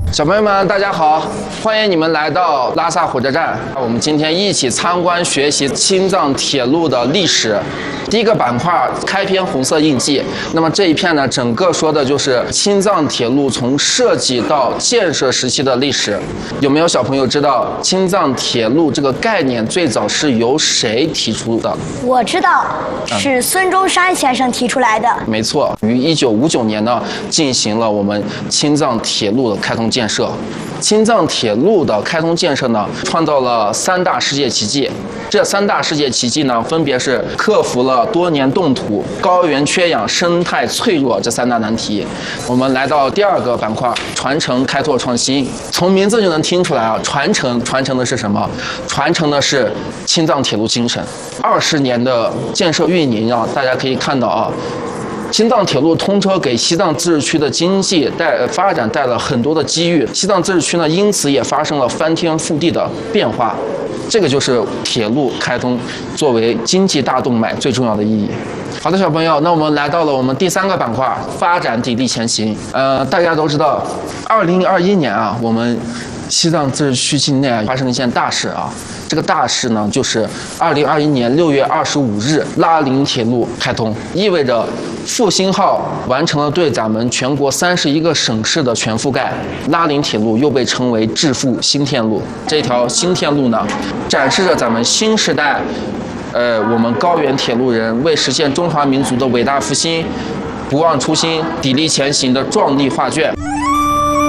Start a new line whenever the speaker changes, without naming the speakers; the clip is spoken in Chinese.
小朋友们，大家好！欢迎你们来到拉萨火车站。我们今天一起参观学习青藏铁路的历史。第一个板块开篇红色印记。那么这一片呢，整个说的就是青藏铁路从设计到建设时期的历史。有没有小朋友知道青藏铁路这个概念最早是由谁提出的？
我知道，是孙中山先生提出来的。
没错，于1959年呢，进行了我们青藏铁路的开通建设。青藏铁路的开通建设呢，创造了3大世界奇迹。这3大世界奇迹呢，分别是克服了多年冻土、高原缺氧、生态脆弱这3大难题。我们来到第2个板块，传承、开拓、创新。从名字就能听出来啊，传承的是什么？传承的是青藏铁路精神。20年的建设运营啊，大家可以看到啊。青藏铁路通车给西藏自治区的经济发展带了很多的机遇，西藏自治区呢因此也发生了翻天覆地的变化。这个就是铁路开通作为经济大动脉最重要的意义。好的，小朋友，那我们来到了我们第3个板块，发展砥砺前行。大家都知道，2021年啊，我们西藏自治区境内发生了一件大事啊。这个大事呢，就是2021年6月25日拉林铁路开通，意味着复兴号完成了对咱们全国31个省市的全覆盖。拉林铁路又被称为致富新天路。这条新天路呢，展示着咱们新时代，我们高原铁路人为实现中华民族的伟大复兴，不忘初心、砥砺前行的壮丽画卷。